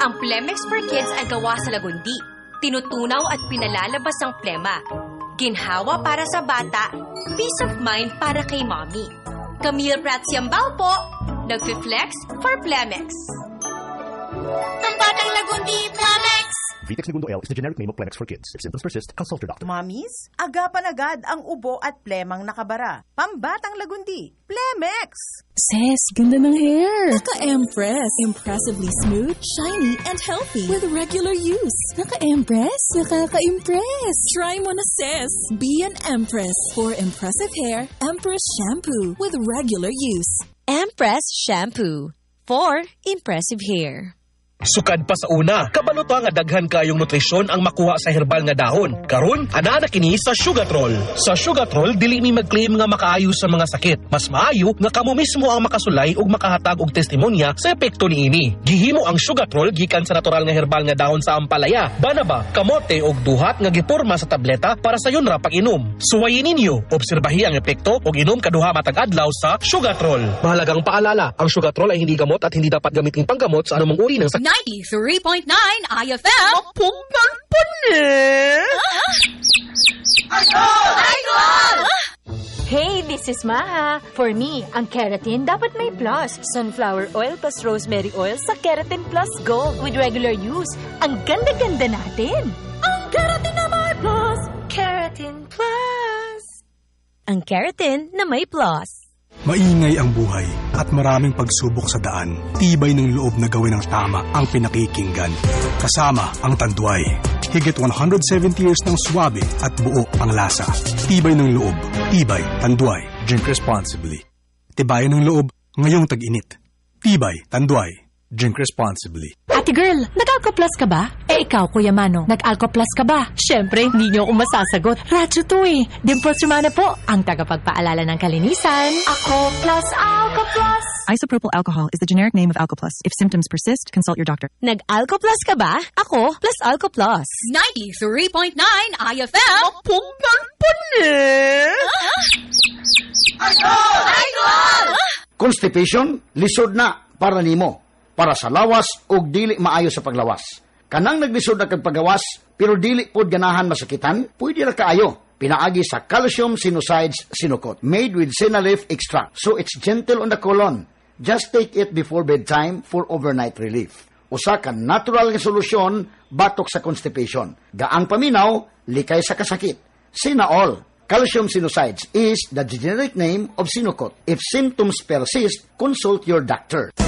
Ang Plemex for Kids ay gawa sa lagundi. Tinutunaw at pinalalabas ang plema. Ginhawa para sa bata, peace of mind para kay mommy. Camille Prats Yambao po, nag-flex for Plemex. Pambatang lagundi, Plemex! Vitex Segundo L is the generic name of Plemex for kids. If symptoms persist, consult your doctor. Mommies, agapan agad ang ubo at plemang nakabara. Pambatang lagundi, Plemex! Sis, ganda ng hair. Naka-Empress. Impressively smooth, shiny, and healthy. With regular use. Naka-Empress? Nakaka-impress. Try mo na, sis. Be an Empress. For impressive hair, Empress Shampoo. With regular use. Empress Shampoo. For impressive hair. Sukad pa sa una, kabaluto nga daghan kayong nutrisyon ang makuha sa herbal nga dahon. Karon, ana na kini sa Sugatrol. Sa Sugatrol, dili mi mag-claim nga makaayo sa mga sakit. Mas maayo nga kamo mismo ang makasulay ug makahatag og testimonya sa epekto niini. Gihimo ang Sugatrol gikan sa natural nga herbal nga dahon sa ampalaya, banaba, kamote ug duhat nga giporma sa tableta para sa yon ra pag-inom. Suwayin ninyo, obserbahi ang epekto ug inom kaduha matag adlaw sa Sugatrol. Mahalagang paalala, ang Sugatrol ay hindi gamot at hindi dapat gamitin panggamot sa anumang uri ng sakit. 93.9 IFM. Punggan po ni! Hey, this is Maha. For me, ang keratin dapat may plus. Sunflower oil plus rosemary oil sa Keratin Plus Gold with regular use. Ang ganda-ganda natin. Ang keratin na may plus. Keratin Plus. Ang keratin na may plus. Maingay ang buhay at maraming pagsubok sa daan. Tibay ng loob na gawin ang tama ang pinakikinggan. Kasama ang Tanduay. Higit 170 years ng swabe at buo ang lasa. Tibay ng loob. Tibay, Tanduay. Drink responsibly. Tibayan ng loob ngayong tag-init. Tibay, Tanduay. Drink responsibly. Ate girl, nag-Alco-Plus ka ba? Eh ikaw, Kuya Mano, nag-Alco-Plus ka ba? Siyempre, hindi niyo ako masasagot. Radyo to eh. Dimples Romana po, ang tagapagpaalala ng kalinisan. Ako plus Alco-Plus. Isopropyl alcohol is the generic name of Alco-Plus. If symptoms persist, consult your doctor. Nag-Alco-Plus ka ba? Ako plus Alco-Plus. 93.9 IFM. Punggan po ni! Constipation, lisod na para nimo. Para sa lawas ug dili maayo sa paglawas. Kanang naglisod na kag paggawas pero dili pod ganahan masakitan, pwede ra kaayo. Pinaagi sa Calcium Sinusides Sinukot, made with Sinalef extract. So it's gentle on the colon. Just take it before bedtime for overnight relief. Usa ka natural nga solusyon batok sa constipation. Gaang paminaw, likay sa kasakit. Sinaol. Calcium Sinusides is the generic name of Sinukot. If symptoms persist, consult your doctor.